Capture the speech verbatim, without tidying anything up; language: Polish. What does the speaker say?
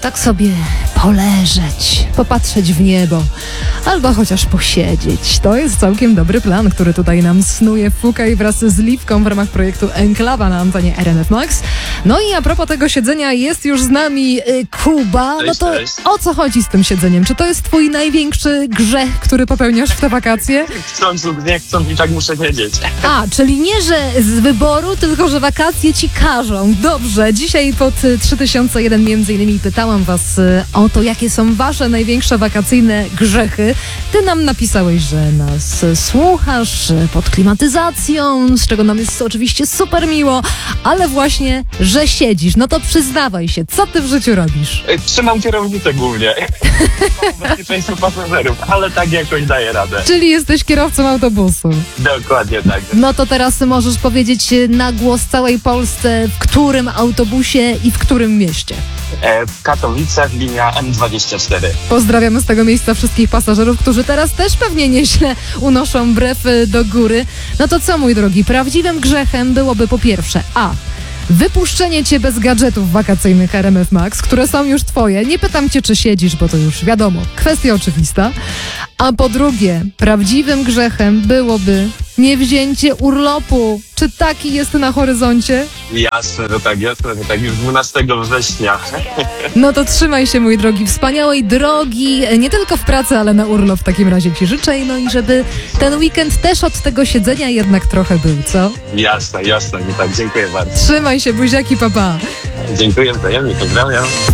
tak sobie poleżeć, popatrzeć w niebo, albo chociaż posiedzieć. To jest całkiem dobry plan, który tutaj nam snuje Fukaj wraz z Liwką w ramach projektu Enklawa na antenie R M F Max. No i a propos tego siedzenia jest już z nami y, Kuba. No to o co chodzi z tym siedzeniem? Czy to jest twój największy grzech, który popełniasz w te wakacje? Chcąc lub nie chcąc i tak muszę wiedzieć. A, czyli nie, że z wyboru, tylko że wakacje ci każą. Dobrze, dzisiaj pod trzy tysiące jeden między innymi pytałam was y, o to, jakie są wasze największe wakacyjne grzechy. Ty nam napisałeś, że nas y, słuchasz y, pod klimatyzacją, z czego nam jest oczywiście super miło, ale właśnie, że siedzisz. No to przyznawaj się, co ty w życiu robisz? Trzymam kierownicę głównie. Bezpieczeństwo pasażerów, ale tak jakoś daję radę. Czyli jesteś kierowcą autobusu. Dokładnie tak. No to teraz możesz powiedzieć na głos całej Polsce, w którym autobusie i w którym mieście. E, w Katowicach linia M dwadzieścia cztery. Pozdrawiamy z tego miejsca wszystkich pasażerów, którzy teraz też pewnie nieźle unoszą brew y, do góry. No to co, mój drogi, prawdziwym grzechem byłoby po pierwsze a. wypuszczenie cię bez gadżetów wakacyjnych R M F Max, które są już twoje. Nie pytam cię, czy siedzisz, bo to już wiadomo, kwestia oczywista. A po drugie, prawdziwym grzechem byłoby niewzięcie urlopu. Czy taki jest na horyzoncie? Jasne, że tak, jasne, że tak. Już dwunastego września. No to trzymaj się, mój drogi, wspaniałej drogi, nie tylko w pracy, ale na urlop w takim razie ci życzę. No i żeby ten weekend też od tego siedzenia jednak trochę był, co? Jasne, jasne, nie tak. Dziękuję bardzo. Trzymaj się, buziaki, papa. Dziękuję wzajemnie, pozdrawiam.